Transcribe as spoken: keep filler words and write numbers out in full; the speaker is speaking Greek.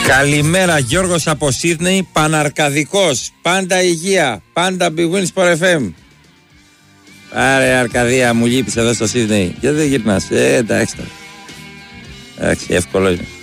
Καλημέρα, Γιώργος από Σίδνεϊ, Παναρκαδικός. Πάντα υγεία, πάντα Big Win Sport εφ εμ. Άρε Αρκαδία, μου λείπεις εδώ στο Σίδνεϊ. Γιατί δεν γυρνάς? Ε, εντάξει τώρα. Εντάξει, εύκολο είναι.